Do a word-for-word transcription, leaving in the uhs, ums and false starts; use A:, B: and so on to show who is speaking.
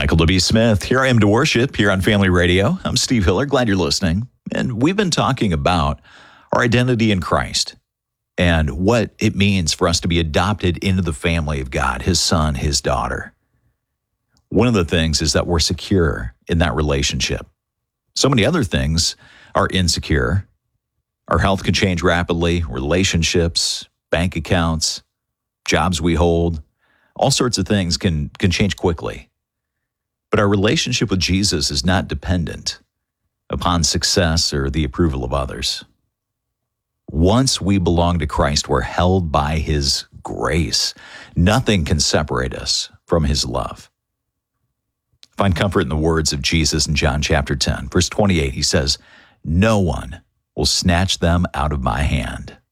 A: Michael W. Smith. Here I am to worship here on Family Radio. I'm Steve Hiller. Glad you're listening. And we've been talking about our identity in Christ and what it means for us to be adopted into the family of God, His Son, His daughter. One of the things is that we're secure in that relationship. So many other things are insecure. Our health can change rapidly, relationships, bank accounts, jobs we hold, all sorts of things can, can change quickly. But our relationship with Jesus is not dependent upon success or the approval of others. Once we belong to Christ, we're held by His grace. Nothing can separate us from His love. Find comfort in the words of Jesus in John chapter ten, verse twenty-eight. He says, "No one will snatch them out of my hand."